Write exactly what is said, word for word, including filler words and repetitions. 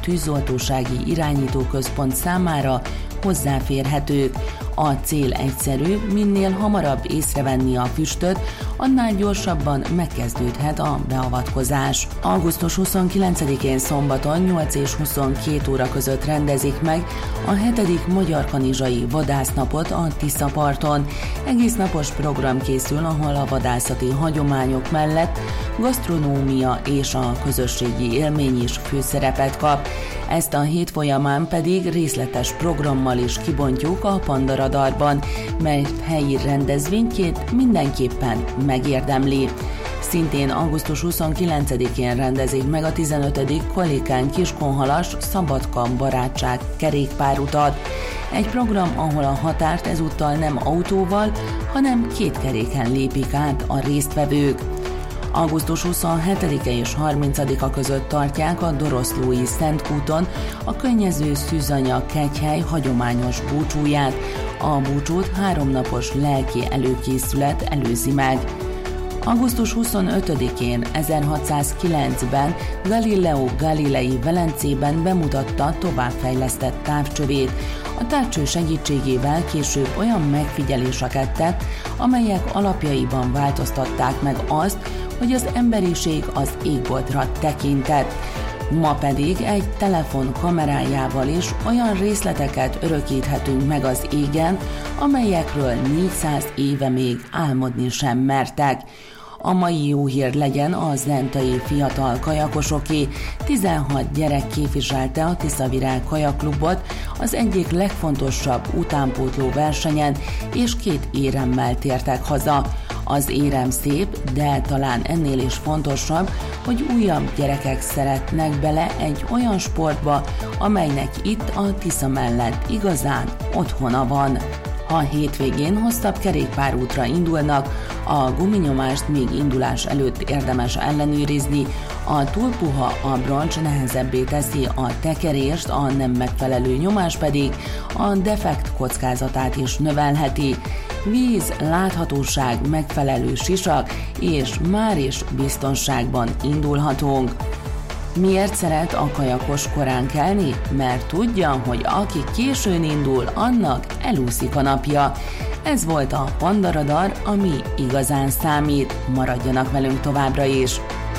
tűzoltósági irányítóközpont számára hozzáférhetők. A cél egyszerű, minél hamarabb észrevenni a füstöt, annál gyorsabban megkezdődhet a beavatkozás. augusztus huszonkilencedikén szombaton nyolc és huszonkét óra között rendezik meg a hetedik Magyar Kanizsai Vadásznapot a Tiszaparton. Egész napos program készül, ahol a vadászati hagyományok mellett gasztronómia és a közösségi élmény is főszerepet kap. Ezt a hét folyamán pedig részletes programmal is kibontjuk a Panda Radarban, mely helyi rendezvényként mindenképpen megérdemli. Szintén augusztus huszonkilencedikén rendezik meg a tizenötödik Kolikán-Kiskunhalas Szabadka barátság kerékpárutat. Egy program, ahol a határt ezúttal nem autóval, hanem két keréken lépik át a résztvevők. augusztus huszonhetedike és harmincadika között tartják a Doroszlói Szentkúton a könnyező szűzanya kegyhely hagyományos búcsúját. A búcsút háromnapos lelki előkészület előzi meg. augusztus huszonötödikén ezerhatszázkilencben Galileo Galilei Velencében bemutatta továbbfejlesztett távcsövét. A távcső segítségével később olyan megfigyeléseket tett, amelyek alapjaiban változtatták meg azt, hogy az emberiség az égboltra tekintett. Ma pedig egy telefon kamerájával is olyan részleteket örökíthetünk meg az égen, amelyekről négyszáz éve még álmodni sem mertek. A mai jó hír legyen a zentai fiatal kajakosoké. tizenhat gyerek képviselte a Tiszavirág kajakklubot az egyik legfontosabb utánpótló versenyen, és két éremmel tértek haza. Az érem szép, de talán ennél is fontosabb, hogy újabb gyerekek szeretnek bele egy olyan sportba, amelynek itt a Tisza mellett igazán otthona van. A hétvégén hosszabb kerékpárútra indulnak, a guminyomást még indulás előtt érdemes ellenőrizni, a túl puha abroncs nehezebbé teszi a tekerést, a nem megfelelő nyomás pedig a defekt kockázatát is növelheti. Víz, láthatóság, megfelelő sisak, és már is biztonságban indulhatunk. Miért szeret a kajakos korán kelni? Mert tudja, hogy aki későn indul, annak elúszik a napja. Ez volt a Panda Radar, ami igazán számít. Maradjanak velünk továbbra is!